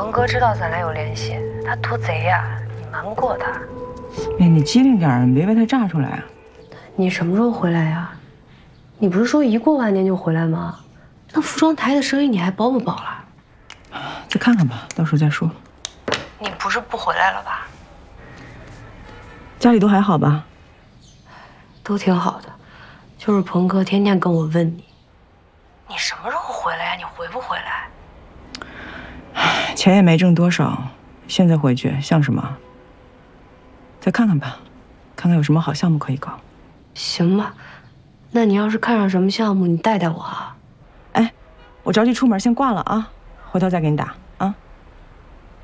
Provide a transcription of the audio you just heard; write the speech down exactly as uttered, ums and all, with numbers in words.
鹏哥知道咱俩有联系，他多贼呀！你瞒不过他。 哎，你机灵点儿，别被他炸出来啊！ 你什么时候回来呀？你不是说一过完年就回来吗？那服装台的生意你还保不保了？ 再看看吧，到时候再说。 你不是不回来了吧？ 家里都还好吧？ 都挺好的，就是鹏哥天天跟我问你，你什么时候回来呀？你回不回来？ 唉，钱也没挣多少，现在回去像什么？再看看吧，看看有什么好项目可以搞。 行吧，那你要是看上什么项目，你带带我啊。 哎，我着急出门，先挂了啊，回头再给你打。